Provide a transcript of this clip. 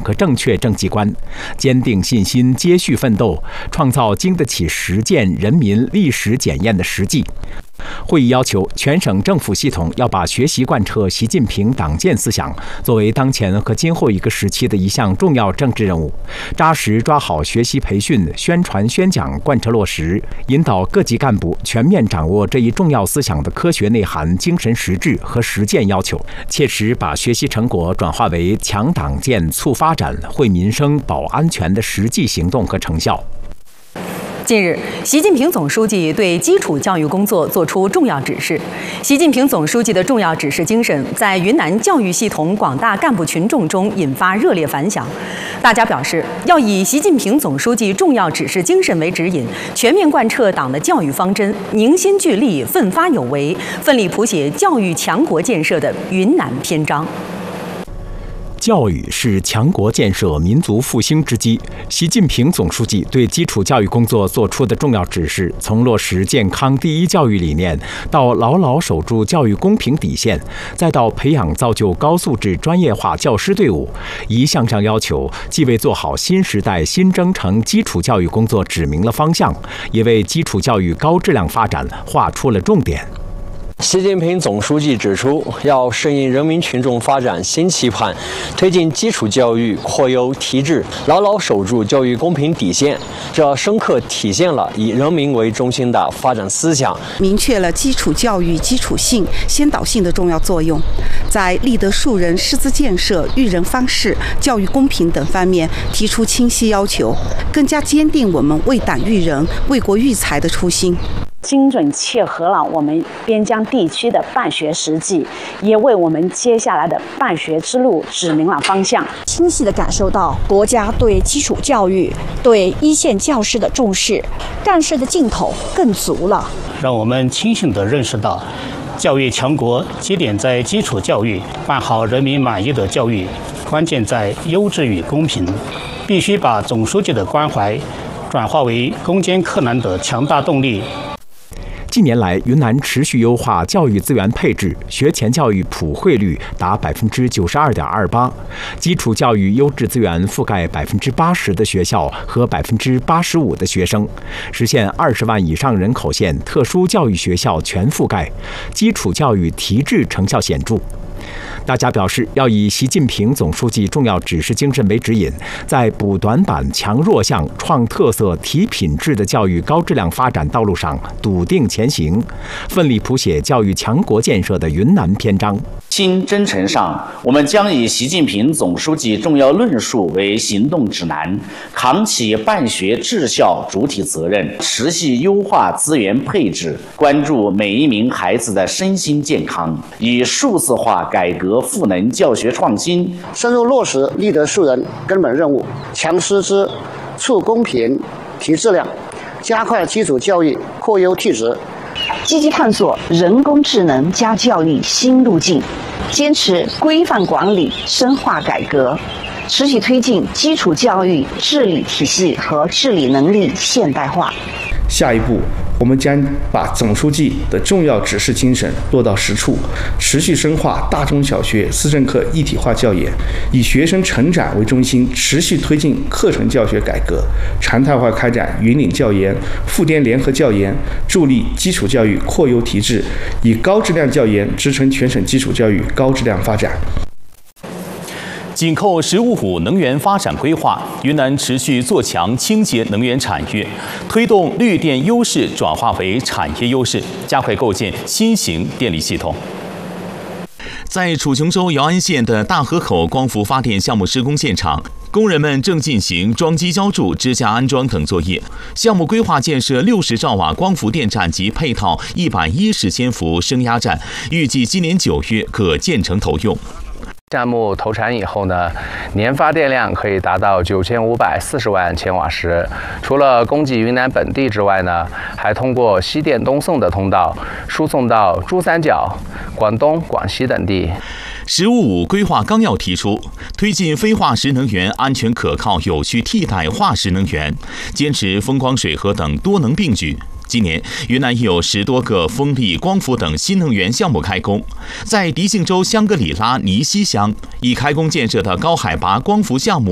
和正确政绩观，坚定信心，接续奋斗，创造经得起实践、人民历史检验的实际。会议要求全省政府系统要把学习贯彻习近平党建思想作为当前和今后一个时期的一项重要政治任务，扎实抓好学习培训、宣传宣讲贯彻落实，引导各级干部全面掌握这一重要思想的科学内涵、精神实质和实践要求，切实把学习成果转化为强党建、促发展、惠民生、保安全的实际行动和成效。 近日，习近平总书记对基础教育工作作出重要指示。习近平总书记的重要指示精神在云南教育系统广大干部群众中引发热烈反响。大家表示，要以习近平总书记重要指示精神为指引，全面贯彻党的教育方针，凝心聚力，奋发有为，奋力谱写教育强国建设的云南篇章。 教育是强国建设、民族复兴之基。习近平总书记对基础教育工作作出的重要指示，从落实健康第一教育理念，到牢牢守住教育公平底线，再到培养造就高素质专业化教师队伍，一项项要求，既为做好新时代新征程基础教育工作指明了方向，也为基础教育高质量发展画出了重点。 习近平总书记指出，要适应人民群众发展新期盼，推进基础教育扩优提质，牢牢守住教育公平底线。这深刻体现了以人民为中心的发展思想， 明确了基础教育基础性、先导性的重要作用，在立德树人、师资建设、育人方式、教育公平等方面提出清晰要求，更加坚定我们为党育人、为国育才的初心。 精准切合了我们边疆地区的办学实际，也为我们接下来的办学之路指明了方向。 清晰地感受到国家对基础教育、对一线教师的重视，干事的劲头更足了。 让我们清醒地认识到，教育强国基点在基础教育，办好人民满意的教育，关键在优质与公平。必须把总书记的关怀转化为攻坚克难的强大动力。 近年来，云南持续优化教育资源配置，学前教育普惠率达92.28%，基础教育优质资源覆盖80%的学校和85%的学生，实现20万以上人口线特殊教育学校全覆盖，基础教育提质成效显著。大家表示，要以习近平总书记重要指示精神为指引，在补短板、强弱项、创特色、提品质的教育高质量发展道路上笃定前行，奋力谱写教育强国建设的云南篇章。 新征程上，我们将以习近平总书记重要论述为行动指南，扛起办学治校主体责任，持续优化资源配置，关注每一名孩子的身心健康，以数字化改革赋能教学创新， 深入落实立德树人根本任务，强师资，促公平，提质量，加快基础教育扩优提质， 积极探索人工智能加教育新路径，坚持规范管理、深化改革，持续推进基础教育治理体系和治理能力现代化。 下一步，我们将把总书记的重要指示精神落到实处，持续深化大中小学思政课一体化教研，以学生成长为中心，持续推进课程教学改革，常态化开展云岭教研、沪滇联合教研，助力基础教育扩优提质，以高质量教研支撑全省基础教育高质量发展。 紧扣“十五五”能源发展规划，云南持续做强清洁能源产业，推动绿电优势转化为产业优势，加快构建新型电力系统。在楚雄州姚安县的大河口光伏发电项目施工现场，工人们正进行装机浇筑、支架安装等作业。项目规划建设60兆瓦光伏电站及配套110千伏升压站，预计今年9月可建成投用。 项目投产以后呢，年发电量可以达到9540万千瓦时。除了供给云南本地之外呢，还通过西电东送的通道输送到珠三角、广东、广西等地。 “15+5”规划纲要提出，推进非化石能源安全可靠有序替代化石能源，坚持风光水核等多能并举。今年，云南已有10多个风力、光伏等新能源项目开工。在迪庆州香格里拉尼西乡，已开工建设的高海拔光伏项目